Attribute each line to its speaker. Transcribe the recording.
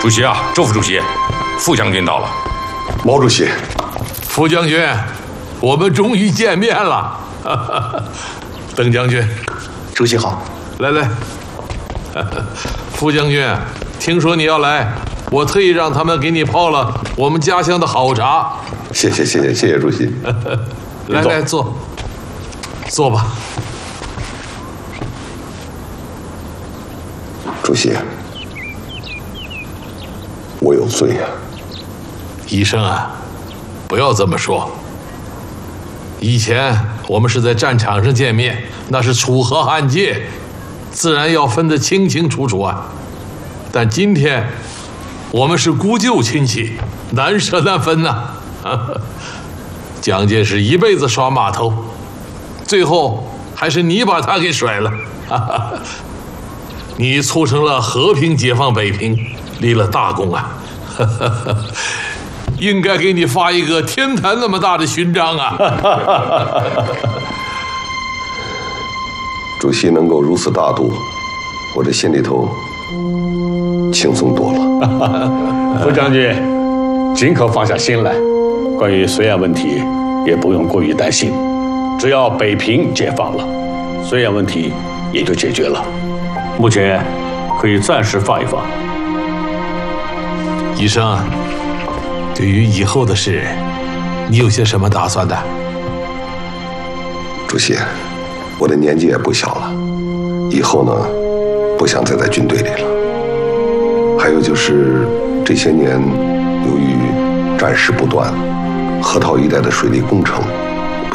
Speaker 1: 主席啊，周副主席，副将军到了。
Speaker 2: 毛主席，
Speaker 3: 副将军，我们终于见面了。邓将军，
Speaker 2: 主席好。
Speaker 3: 来，副将军，听说你要来，我特意让他们给你泡了我们家乡的好茶。
Speaker 2: 谢谢主席。
Speaker 3: 来，坐吧。
Speaker 2: 主席，我有罪呀。
Speaker 3: 医生啊，不要这么说。以前我们是在战场上见面，那是楚河汉界，自然要分得清清楚楚啊。但今天我们是姑舅亲戚，难舍难分呐。蒋介石一辈子耍码头，最后还是你把他给甩了。你促成了和平解放北平，立了大功啊。应该给你发一个天坛那么大的勋章啊！
Speaker 2: 主席能够如此大度，我这心里头轻松多了。
Speaker 4: 副将军，尽可放下心来，关于绥远问题也不用过于担心，只要北平解放了，绥远问题也就解决了。目前可以暂时放一放。
Speaker 3: 医生，对于以后的事，你有些什么打算的？
Speaker 2: 主席，我的年纪也不小了，以后呢，不想再在军队里了。还有就是这些年，由于战事不断，河套一带的水利工程